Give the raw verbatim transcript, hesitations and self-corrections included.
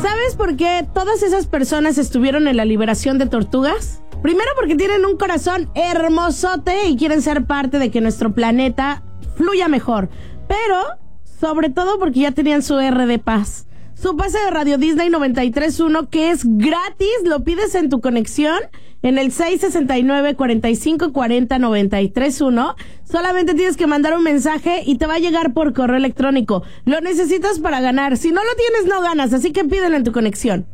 ¿Sabes por qué todas esas personas estuvieron en la liberación de tortugas? Primero porque tienen un corazón hermosote y quieren ser parte de que nuestro planeta fluya mejor. Pero, sobre todo porque ya tenían su R de paz. Su pase de Radio Disney noventa y tres punto uno, que es gratis, lo pides en tu conexión en el seis sesenta y nueve, cuarenta y cinco, cuarenta, noventa y tres uno. Solamente tienes que mandar un mensaje y te va a llegar por correo electrónico. Lo necesitas para ganar. Si no lo tienes, no ganas, así que pídelo en tu conexión.